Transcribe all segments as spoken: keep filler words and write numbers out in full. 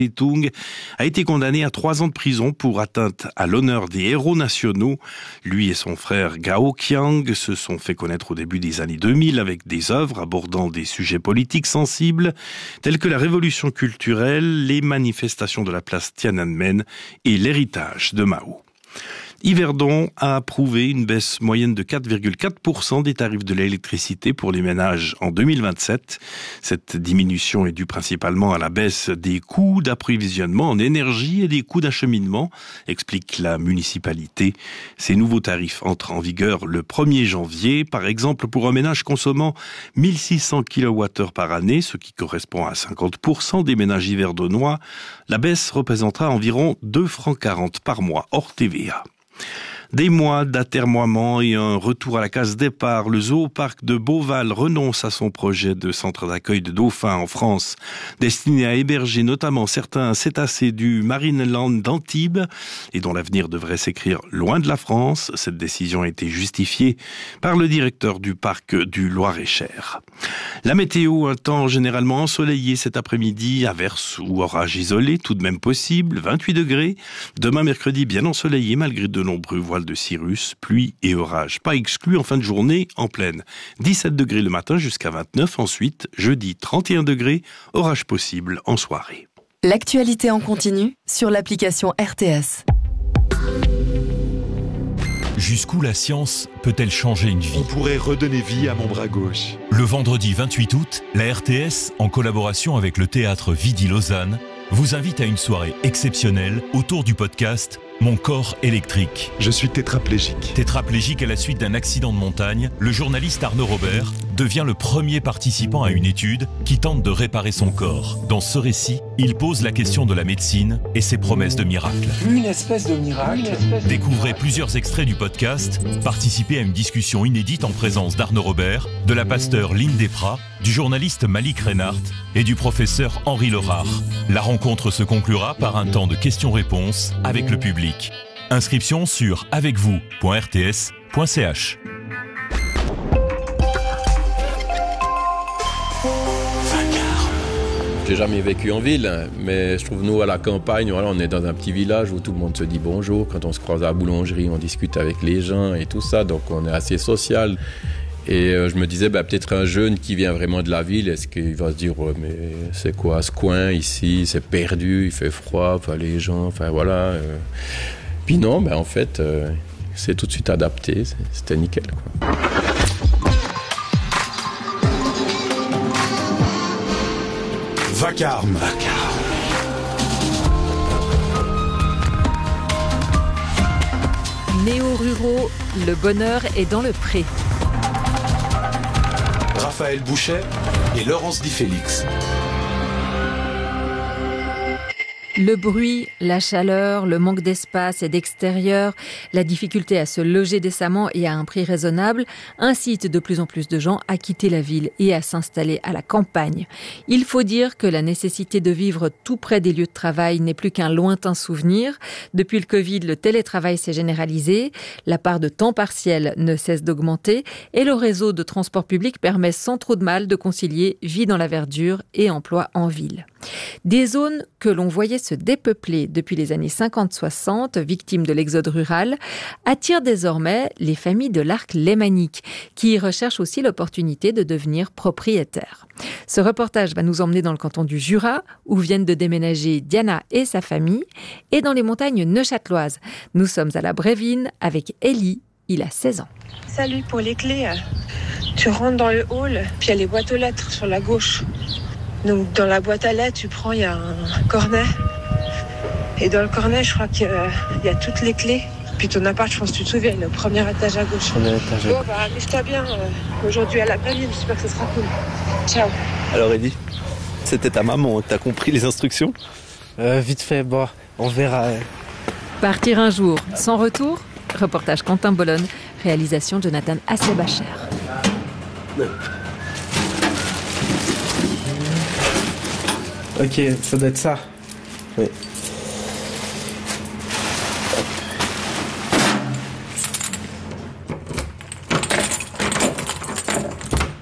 Tung a été condamné à trois ans de prison pour atteinte à l'honneur des héros nationaux. Lui et son frère Gao Qiang se sont fait connaître au début des années deux mille avec des œuvres abordant des sujets politiques sensibles tels que la révolution culturelle, les manifestations de la place Tiananmen et l'héritage de Mao. Yverdon a approuvé une baisse moyenne de quatre virgule quatre pour cent des tarifs de l'électricité pour les ménages en deux mille vingt-sept. Cette diminution est due principalement à la baisse des coûts d'approvisionnement en énergie et des coûts d'acheminement, explique la municipalité. Ces nouveaux tarifs entrent en vigueur le premier janvier. Par exemple, pour un ménage consommant mille six cents kilowattheures par année, ce qui correspond à cinquante pour cent des ménages yverdonois, la baisse représentera environ deux francs quarante par mois hors T V A. Des mois d'atermoiement et un retour à la case départ, le zooparc de Beauval renonce à son projet de centre d'accueil de dauphins en France, destiné à héberger notamment certains cétacés du Marineland d'Antibes et dont l'avenir devrait s'écrire loin de la France. Cette décision a été justifiée par le directeur du parc du Loir-et-Cher. La météo, un temps généralement ensoleillé cet après-midi, averse ou orage isolé, tout de même possible, vingt-huit degrés. Demain mercredi, bien ensoleillé malgré de nombreux voiles de cirrus, pluie et orage. Pas exclu en fin de journée, en pleine. dix-sept degrés le matin jusqu'à vingt-neuf ensuite. Jeudi, trente et un degrés, orage possible en soirée. L'actualité en continu sur l'application R T S. Jusqu'où la science peut-elle changer une vie ? On pourrait redonner vie à mon bras gauche. Le vendredi vingt-huit août, la R T S, en collaboration avec le théâtre Vidi Lausanne, vous invite à une soirée exceptionnelle autour du podcast Mon corps électrique. Je suis tétraplégique. Tétraplégique à la suite d'un accident de montagne, le journaliste Arnaud Robert devient le premier participant à une étude qui tente de réparer son corps. Dans ce récit, il pose la question de la médecine et ses promesses de miracle. Une espèce de miracle. Espèce de Découvrez miracle. plusieurs extraits du podcast, participez à une discussion inédite en présence d'Arnaud Robert, de la pasteure Lynn Desprats, du journaliste Malik Reinhardt et du professeur Henri Lerard. La rencontre se conclura par un temps de questions-réponses avec le public. Inscription sur avec vous point r t s point c h. J'ai jamais vécu en ville, mais je trouve nous à la campagne, voilà, on est dans un petit village où tout le monde se dit bonjour. Quand on se croise à la boulangerie, on discute avec les gens et tout ça, donc on est assez social. Et euh, je me disais, bah, peut-être un jeune qui vient vraiment de la ville, est-ce qu'il va se dire, ouais, mais c'est quoi ce coin ici, c'est perdu, il fait froid, enfin, les gens, enfin voilà. Euh... Puis non, bah, en fait, euh, c'est tout de suite adapté, c'était nickel, quoi. Vacarme. Néo-ruraux, le bonheur est dans le pré. Raphaël Bouchet et Laurence Di Félix. Le bruit, la chaleur, le manque d'espace et d'extérieur, la difficulté à se loger décemment et à un prix raisonnable incitent de plus en plus de gens à quitter la ville et à s'installer à la campagne. Il faut dire que la nécessité de vivre tout près des lieux de travail n'est plus qu'un lointain souvenir. Depuis le Covid, le télétravail s'est généralisé, la part de temps partiel ne cesse d'augmenter et le réseau de transport public permet sans trop de mal de concilier vie dans la verdure et emploi en ville. Des zones que l'on voyait se dépeupler depuis les années cinquante soixante, victimes de l'exode rural, attirent désormais les familles de l'arc lémanique, qui recherchent aussi l'opportunité de devenir propriétaires. Ce reportage va nous emmener dans le canton du Jura, où viennent de déménager Diana et sa famille, et dans les montagnes neuchâteloises. Nous sommes à la Brévine avec Ellie, il a seize ans. Salut, pour les clés, tu rentres dans le hall, puis il y a les boîtes aux lettres sur la gauche. Donc dans la boîte à lettres, tu prends, il y a un cornet. Et dans le cornet, je crois qu'il y a toutes les clés. Puis ton appart, je pense que tu te souviens, le premier étage à gauche. Premier étage. Bon, bah, amuse-toi bien euh, aujourd'hui à la Brévine, j'espère que ce sera cool. Ciao. Alors Eddie, c'était ta maman, t'as compris les instructions ? euh, Vite fait, bon, on verra. Partir un jour, sans retour ? Reportage Quentin Bolonne, réalisation Jonathan Assebacher. Ok, ça doit être ça. Oui.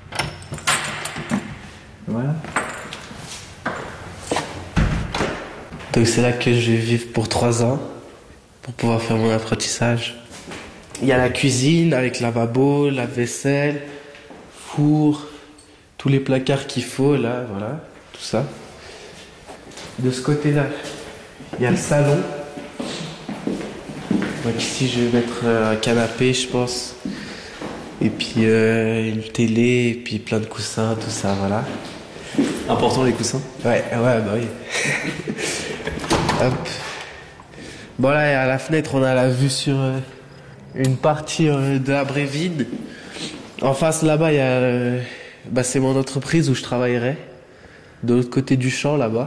Voilà. Donc c'est là que je vais vivre pour trois ans, pour pouvoir faire mon apprentissage. Il y a la cuisine avec lavabo, la vaisselle, four, tous les placards qu'il faut, là, voilà, tout ça. De ce côté-là, il y a le salon. Donc ici, je vais mettre un canapé, je pense. Et puis euh, une télé, et puis plein de coussins, tout ça, voilà. Important les coussins? Ouais, ouais, bah oui. Hop. Bon là, à la fenêtre, on a la vue sur euh, une partie euh, de la Brévine. En face, là-bas, il y a, euh, bah, c'est mon entreprise où je travaillerai. De l'autre côté du champ, là-bas.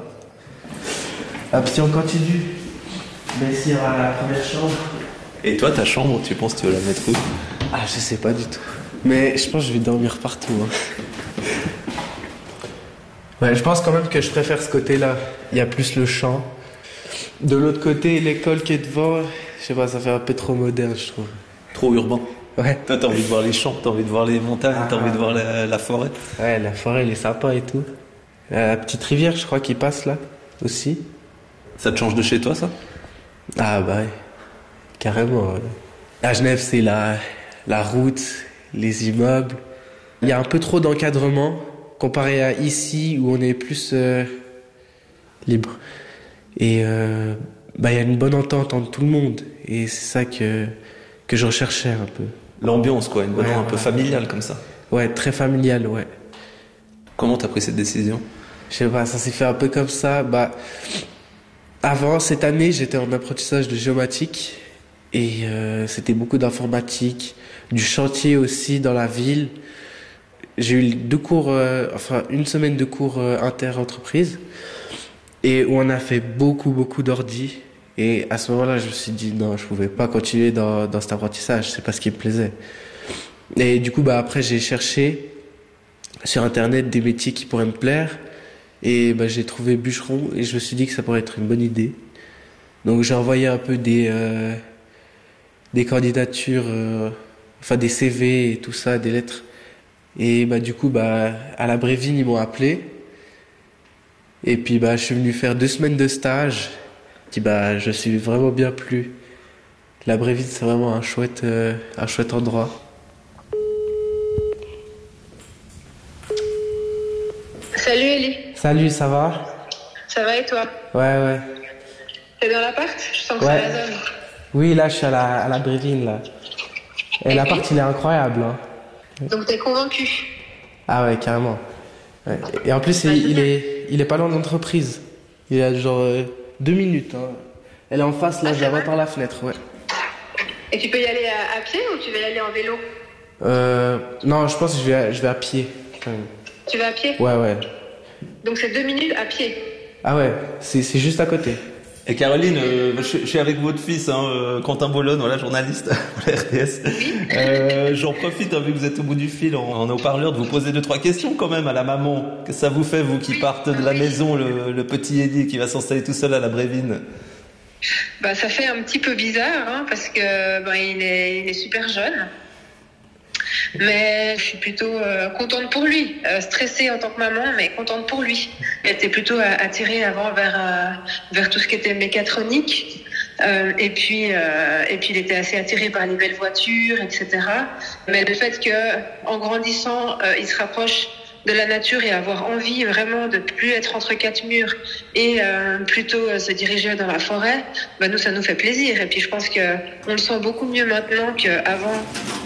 Hop, si on continue, ben, ici, il y aura la première chambre. Et toi, ta chambre, tu penses que tu vas la mettre où? Ah, je sais pas du tout. Mais je pense que je vais dormir partout. Hein. Ouais, je pense quand même que je préfère ce côté-là. Il y a plus le champ. De l'autre côté, l'école qui est devant, je sais pas, ça fait un peu trop moderne, je trouve. Trop urbain. Ouais. Toi, t'as envie de voir les champs, t'as envie de voir les montagnes, ah, t'as envie de voir la, la forêt. Ouais, la forêt, elle est sympa et tout. La petite rivière, je crois, qui passe là, aussi. Ça te change de chez toi, ça? Ah bah ouais, carrément. Ouais. À Genève, c'est la, la route, les immeubles. Il y a un peu trop d'encadrement comparé à ici où on est plus euh, libre. Et euh, bah, il y a une bonne entente entre tout le monde. Et c'est ça que, que je recherchais un peu. L'ambiance, quoi, une bonne ouais, un voilà. peu familiale comme ça. Ouais, très familiale, ouais. Comment t'as pris cette décision? Je sais pas, ça s'est fait un peu comme ça. Bah, avant, cette année, j'étais en apprentissage de géomatique. Et euh, c'était beaucoup d'informatique, du chantier aussi dans la ville. J'ai eu deux cours, euh, enfin une semaine de cours euh, inter-entreprise. Et où on a fait beaucoup, beaucoup d'ordi. Et à ce moment-là, je me suis dit, non, je pouvais pas continuer dans, dans cet apprentissage. C'est pas ce qui me plaisait. Et du coup, bah, après, j'ai cherché sur Internet des métiers qui pourraient me plaire. Et bah, j'ai trouvé bûcheron. Et je me suis dit que ça pourrait être une bonne idée. Donc, j'ai envoyé un peu des, euh, des candidatures, euh, enfin des C V et tout ça, des lettres. Et bah, du coup, bah, à la Brévine, ils m'ont appelé. Et puis bah, je suis venu faire deux semaines de stage. Puis bah, je suis vraiment bien plu. La Brévine, c'est vraiment un chouette, euh, un chouette endroit. Salut Ellie. Salut, ça va? Ça va et toi? Ouais, ouais. T'es dans l'appart? Je sens que ouais. c'est la zone. Oui, là, je suis à la, à la Brévine, là. Et, et l'appart, il est incroyable. Hein. Donc t'es convaincu? Ah ouais, carrément. Ouais. Et en plus, il, il, est, il est pas loin de l'entreprise. Il a genre euh, deux minutes. Hein. Elle est en face, là, ah, je la vois par la fenêtre, ouais. Et tu peux y aller à, à pied ou tu vas y aller en vélo? Euh, non, je pense que je vais, je vais à pied, quand même. Tu vas à pied? Ouais, ouais. Donc c'est deux minutes à pied? Ah ouais, c'est, c'est juste à côté. Et Caroline, euh, je, je suis avec votre fils, hein, euh, Quentin Bologne, voilà, journaliste pour la R T S. Oui. Euh, j'en profite, hein, vu que vous êtes au bout du fil, en, en haut-parleur, de vous poser deux, trois questions quand même à la maman. Qu'est-ce que ça vous fait, vous qui partez de la oui. maison, le, le petit Eddie qui va s'installer tout seul à la Brévine? Bah, ça fait un petit peu bizarre, hein, parce que bah, il est, il est super jeune. Mais je suis plutôt euh, contente pour lui, euh, stressée en tant que maman, mais contente pour lui. Il était plutôt attiré avant vers euh, vers tout ce qui était mécatronique, euh, et puis euh, et puis il était assez attiré par les belles voitures, et cetera. Mais le fait que, en grandissant, euh, il se rapproche de la nature et avoir envie vraiment de plus être entre quatre murs et euh, plutôt euh, se diriger dans la forêt, bah nous ça nous fait plaisir. Et puis je pense que on le sent beaucoup mieux maintenant qu'avant.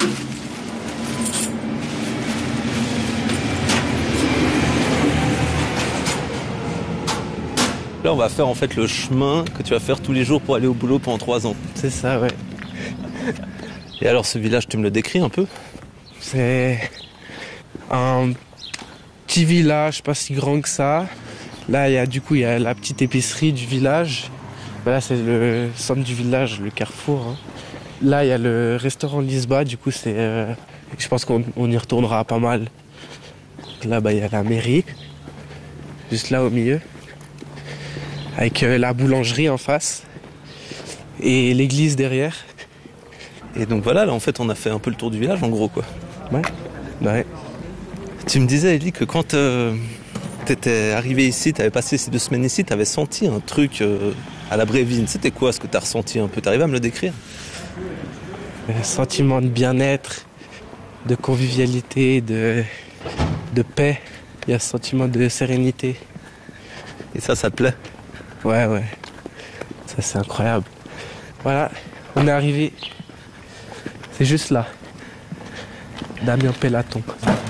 Là, on va faire en fait le chemin que tu vas faire tous les jours pour aller au boulot pendant trois ans. C'est ça, ouais. Et alors, ce village, tu me le décris un peu? C'est un petit village, pas si grand que ça. Là, il y a du coup, il y a la petite épicerie du village. Là, c'est le centre du village, le carrefour. Hein. Là, il y a le restaurant Lisba. Du coup, c'est, euh, je pense qu'on on y retournera pas mal. Là, bah, il y a la mairie, juste là au milieu. Avec euh, la boulangerie en face et l'église derrière. Et donc voilà, là en fait on a fait un peu le tour du village en gros quoi. Ouais. Ouais. Tu me disais Ellie que quand euh, tu étais arrivé ici, tu avais passé ces deux semaines ici, tu avais senti un truc euh, à la Brévine. C'était quoi ce que tu as ressenti un peu? Tu arrives à me le décrire? Un sentiment de bien-être, de convivialité, de, de paix. Il y a un sentiment de sérénité. Et ça, ça te plaît? Ouais, ouais. Ça, c'est incroyable. Voilà, on est arrivé. C'est juste là. Damien Pélaton.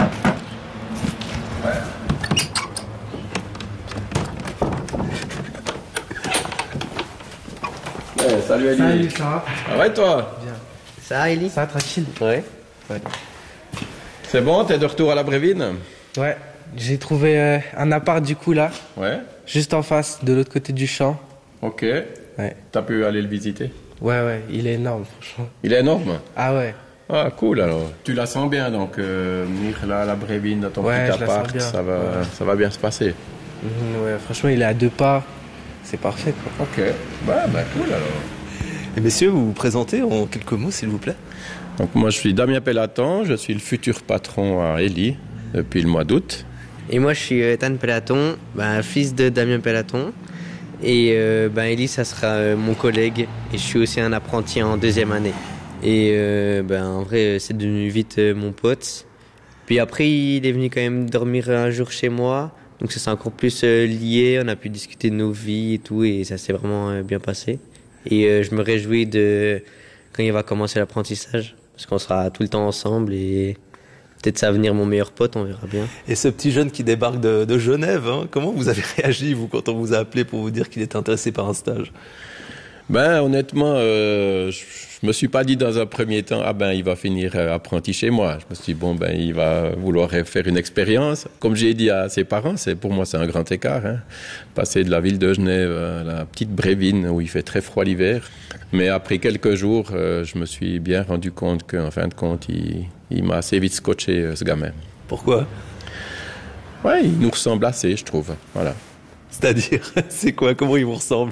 Ouais, salut Eli. Salut, ça va? Ah ouais, toi? Bien. Ça va, Eli? Ça va, tranquille? Ouais. Ouais. C'est bon, t'es de retour à la Brévine? Ouais, j'ai trouvé euh, un appart du coup là. Ouais. Juste en face, de l'autre côté du champ. Ok. Ouais. T'as pu aller le visiter? Ouais, ouais, il est énorme, franchement. Il est énorme? Ah ouais. Ah, cool alors. Tu la sens bien donc, euh, venir là à la Brévine dans ton Ouais, petit je la sens appart, bien. ça va, Ouais. ça va bien se passer. Mmh, ouais, franchement, il est à deux pas. C'est parfait quoi. Ok. Bah, bah cool alors. Et messieurs, vous vous présentez en quelques mots, s'il vous plaît? Donc moi je suis Damien Pélaton, je suis le futur patron à Eli depuis le mois d'août. Et moi, je suis Ethan Pélaton, ben, fils de Damien Pélaton. Et euh, ben, Eli, ça sera euh, mon collègue. Et je suis aussi un apprenti en deuxième année. Et euh, ben, en vrai, c'est devenu vite euh, mon pote. Puis après, il est venu quand même dormir un jour chez moi. Donc ça s'est encore plus euh, lié. On a pu discuter de nos vies et tout. Et ça s'est vraiment euh, bien passé. Et euh, je me réjouis de quand il va commencer l'apprentissage. Parce qu'on sera tout le temps ensemble et peut-être ça va venir mon meilleur pote, on verra bien. Et ce petit jeune qui débarque de, de Genève, hein, comment vous avez réagi, vous, quand on vous a appelé pour vous dire qu'il était intéressé par un stage? Ben honnêtement, euh, je, je me suis pas dit dans un premier temps, ah ben il va finir euh, apprenti chez moi. Je me suis dit, bon ben il va vouloir faire une expérience. Comme j'ai dit à ses parents, c'est pour moi c'est un grand écart. Hein. Passer de la ville de Genève à la petite Brévine où il fait très froid l'hiver. Mais après quelques jours, euh, je me suis bien rendu compte qu'en fin de compte, il, il m'a assez vite scotché, euh, ce gamin. Pourquoi? Ouais, il nous ressemble assez, je trouve. Voilà. C'est-à-dire, c'est quoi? Comment il vous ressemble?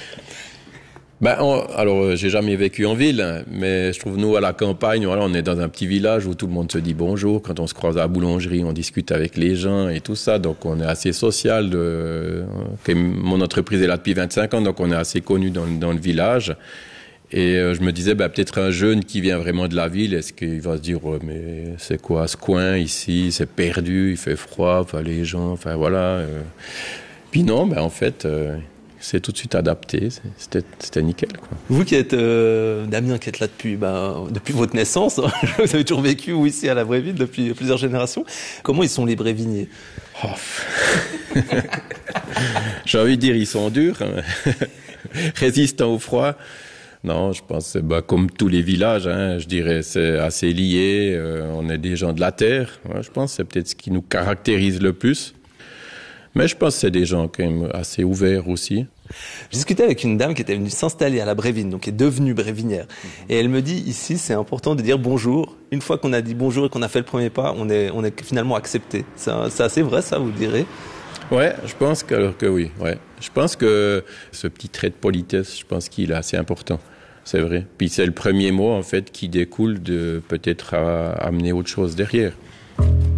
Ben, on, alors, euh, j'ai jamais vécu en ville, hein, mais je trouve, nous, à la campagne, voilà, on est dans un petit village où tout le monde se dit bonjour. Quand on se croise à la boulangerie, on discute avec les gens et tout ça. Donc, on est assez social. De, euh, mon entreprise est là depuis vingt-cinq ans, donc on est assez connu dans, dans le village. Et euh, je me disais, ben, peut-être un jeune qui vient vraiment de la ville, est-ce qu'il va se dire, oh, mais c'est quoi ce coin ici? C'est perdu, il fait froid, enfin, les gens, enfin, voilà. Euh. Puis non, ben, en fait... Euh, c'est tout de suite adapté, c'était, c'était nickel, quoi. Vous qui êtes, euh, Damien, qui êtes là depuis, bah, depuis votre naissance, hein, vous avez toujours vécu ou ici à la Brévine depuis plusieurs générations. Comment ils sont les Bréviniers? Oh. J'ai envie de dire, ils sont durs, hein. Résistants au froid. Non, je pense que c'est bah, comme tous les villages, hein, je dirais, c'est assez lié, euh, on est des gens de la terre. Ouais, je pense que c'est peut-être ce qui nous caractérise le plus. Mais je pense que c'est des gens quand même assez ouverts aussi. J'ai discuté avec une dame qui était venue s'installer à la Brévine, donc qui est devenue brévinière. Et elle me dit, ici, c'est important de dire bonjour. Une fois qu'on a dit bonjour et qu'on a fait le premier pas, on est, on est finalement accepté. C'est, c'est assez vrai, ça, vous direz? Ouais, je pense que, que oui. Ouais. Je pense que ce petit trait de politesse, je pense qu'il est assez important. C'est vrai. Puis c'est le premier mot, en fait, qui découle de peut-être à amener autre chose derrière.